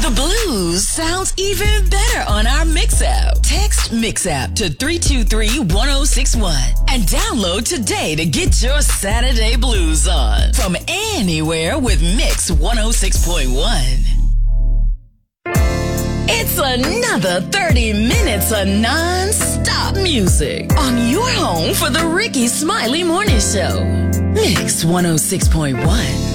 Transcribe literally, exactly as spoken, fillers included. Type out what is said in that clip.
The blues sounds even better on our Mix app. Text Mix app to three two three, one oh six one and download today to get your Saturday blues on. From anywhere with Mix one oh six point one. It's another thirty minutes of non-stop music on your home for the Ricky Smiley Morning Show. Mix one oh six point one.